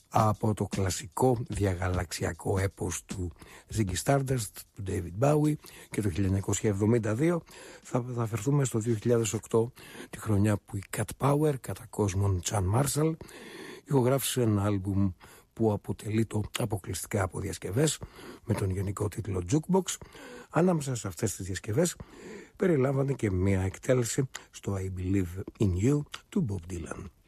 από το κλασικό διαγαλαξιακό έπος του Ziggy Stardust, του David Bowie, και το 1972 θα αφαιρθούμε στο 2008, τη χρονιά που η Cat Power, κατά κόσμον Chan Marshall, ηχογράφησε ένα άλμπουμ που αποτελείται αποκλειστικά από διασκευές με τον γενικό τίτλο Jukebox. Ανάμεσα σε αυτές τις διασκευές περιλάμβανε και μια εκτέλεση στο I Believe in You του Bob Dylan.